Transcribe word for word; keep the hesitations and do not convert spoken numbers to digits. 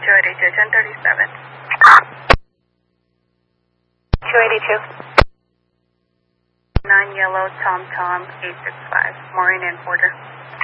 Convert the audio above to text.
two eighty-two, ten thirty-seven. two eighty-two. nine Yellow Tom Tom eight six five, Maureen and Porter.